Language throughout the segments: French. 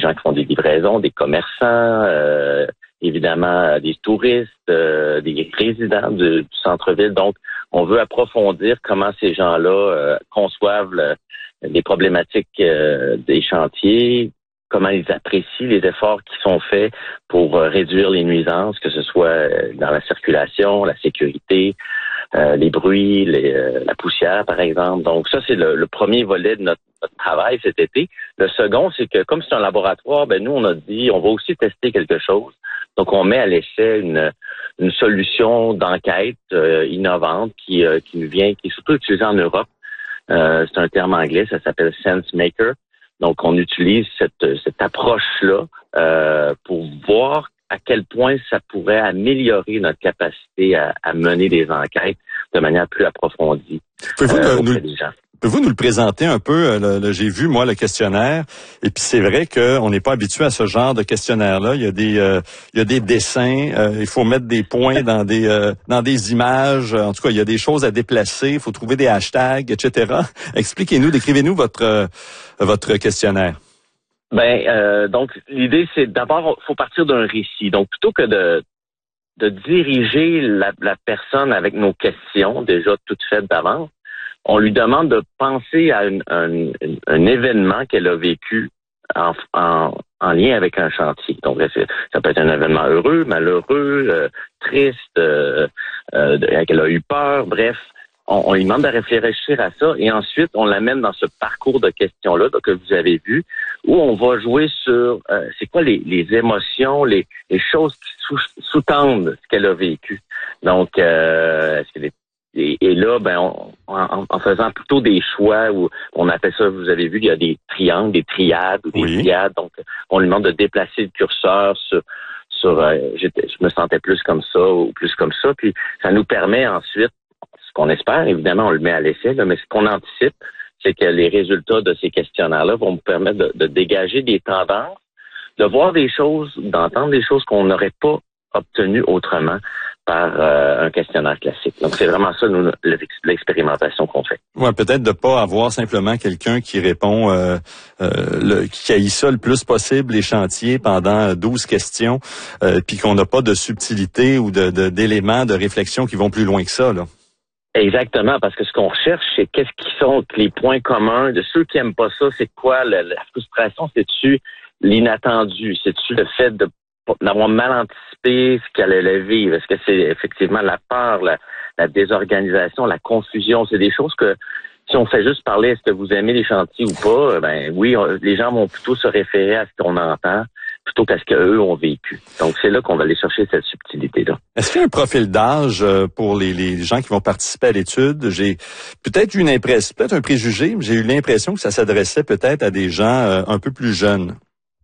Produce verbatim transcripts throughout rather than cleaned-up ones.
gens qui font des livraisons, des commerçants, euh, évidemment des touristes, euh, des résidents du, du centre-ville. Donc, on veut approfondir comment ces gens-là euh, conçoivent le, les problématiques euh, des chantiers, comment ils apprécient les efforts qui sont faits pour euh, réduire les nuisances, que ce soit euh, dans la circulation, la sécurité, euh, les bruits, les, euh, la poussière, par exemple. Donc ça, c'est le, le premier volet de notre, notre travail cet été. Le second, c'est que comme c'est un laboratoire, ben nous, on a dit, on va aussi tester quelque chose. Donc, on met à l'essai une, une solution d'enquête euh, innovante qui, euh, qui nous vient, qui est surtout utilisée en Europe. Euh, c'est un terme anglais, ça s'appelle SenseMaker. Donc, on utilise cette, cette approche-là euh, pour voir à quel point ça pourrait améliorer notre capacité à, à mener des enquêtes de manière plus approfondie Pouvez-vous euh, nous, auprès des gens. Pouvez-vous nous le présenter un peu? Le, le, j'ai vu, moi, le questionnaire. Et puis, c'est vrai qu'on n'est pas habitué à ce genre de questionnaire-là. Il y a des, euh, il y a des dessins. Euh, il faut mettre des points dans des, euh, dans des images. En tout cas, il y a des choses à déplacer. Il faut trouver des hashtags, et cetera. Expliquez-nous, décrivez-nous votre, euh, votre questionnaire. Ben, euh, donc, l'idée, c'est d'abord, il faut partir d'un récit. Donc, plutôt que de, de diriger la, la personne avec nos questions, déjà toutes faites d'avance, on lui demande de penser à une, un, un événement qu'elle a vécu en, en, en lien avec un chantier. Donc, ça peut être un événement heureux, malheureux, euh, triste, euh, euh, qu'elle a eu peur, bref. On, on lui demande de réfléchir à ça et ensuite, on l'amène dans ce parcours de questions-là que vous avez vu, où on va jouer sur euh, c'est quoi les, les émotions, les, les choses qui sous, sous-tendent ce qu'elle a vécu. Donc, euh, est-ce que les Et, et là, ben, on, en, en faisant plutôt des choix où on appelle ça, vous avez vu, il y a des triangles, des triades ou des oui. triades. Donc, on lui demande de déplacer le curseur sur, sur euh, je me sentais plus comme ça ou plus comme ça. Puis, ça nous permet ensuite, ce qu'on espère, évidemment, on le met à l'essai, là, mais ce qu'on anticipe, c'est que les résultats de ces questionnaires-là vont nous permettre de, de dégager des tendances, de voir des choses, d'entendre des choses qu'on n'aurait pas obtenues autrement par euh, un questionnaire classique. Donc, c'est vraiment ça, nous, l'expérimentation qu'on fait. Ouais, peut-être de pas avoir simplement quelqu'un qui répond, euh, euh, le, qui haït ça le plus possible, les chantiers, pendant douze questions, euh, puis qu'on n'a pas de subtilité ou de, de, d'éléments de réflexion qui vont plus loin que ça, là. Exactement, parce que ce qu'on recherche, c'est qu'est-ce qui sont les points communs de ceux qui aiment pas ça, c'est quoi la, la frustration, c'est-tu l'inattendu, c'est-tu le fait de d'avoir mal anticipé ce qu'elle allait vivre. Est-ce que c'est effectivement la peur, la, la désorganisation, la confusion? C'est des choses que, si on fait juste parler, est-ce que vous aimez les chantiers ou pas? Ben oui, on, les gens vont plutôt se référer à ce qu'on entend plutôt qu'à ce qu'eux ont vécu. Donc, c'est là qu'on va aller chercher cette subtilité-là. Est-ce qu'il y a un profil d'âge pour les, les gens qui vont participer à l'étude? J'ai peut-être une impression, peut-être un préjugé, mais j'ai eu l'impression que ça s'adressait peut-être à des gens euh, un peu plus jeunes.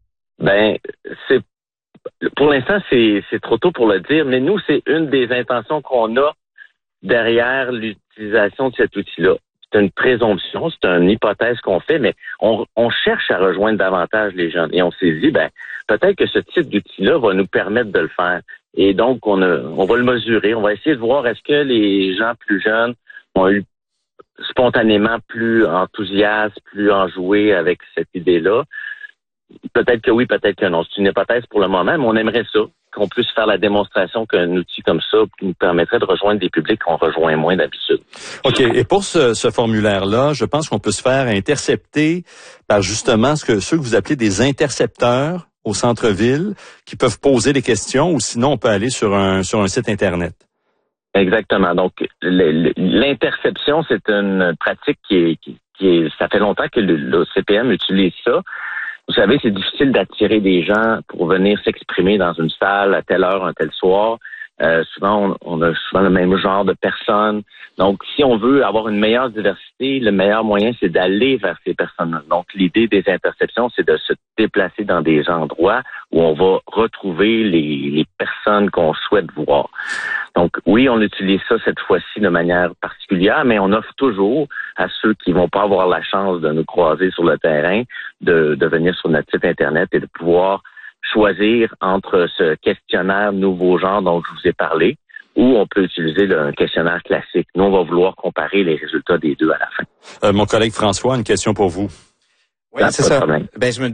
Ben, c'est Pour l'instant, c'est, c'est trop tôt pour le dire, mais nous, c'est une des intentions qu'on a derrière l'utilisation de cet outil-là. C'est une présomption, c'est une hypothèse qu'on fait, mais on, on cherche à rejoindre davantage les jeunes. Et on s'est dit, ben, peut-être que ce type d'outil-là va nous permettre de le faire. Et donc, on, a, on va le mesurer. On va essayer de voir est-ce que les gens plus jeunes ont eu spontanément plus enthousiastes, plus enjoués avec cette idée-là. Peut-être que oui, peut-être que non. C'est une hypothèse pour le moment, mais on aimerait ça, qu'on puisse faire la démonstration qu'un outil comme ça nous permettrait de rejoindre des publics qu'on rejoint moins d'habitude. OK. Et pour ce, ce formulaire-là, je pense qu'on peut se faire intercepter par justement ce que ceux que vous appelez des intercepteurs au centre-ville qui peuvent poser des questions ou sinon on peut aller sur un sur un site Internet. Exactement. Donc, l'interception, c'est une pratique qui est, qui, qui est, ça fait longtemps que le, le C P M utilise ça. Vous savez, c'est difficile d'attirer des gens pour venir s'exprimer dans une salle à telle heure, un tel soir. Euh, souvent, on, on a souvent le même genre de personnes. Donc, si on veut avoir une meilleure diversité, le meilleur moyen, c'est d'aller vers ces personnes-là. Donc, l'idée des interceptions, c'est de se déplacer dans des endroits où on va retrouver les, les personnes qu'on souhaite voir. Donc, oui, on utilise ça cette fois-ci de manière particulière, mais on offre toujours à ceux qui vont pas avoir la chance de nous croiser sur le terrain de, de venir sur notre site Internet et de pouvoir choisir entre ce questionnaire nouveau genre dont je vous ai parlé ou on peut utiliser le, un questionnaire classique. Nous, on va vouloir comparer les résultats des deux à la fin. Euh, mon collègue François, une question pour vous. Oui, c'est ça. Ben, je me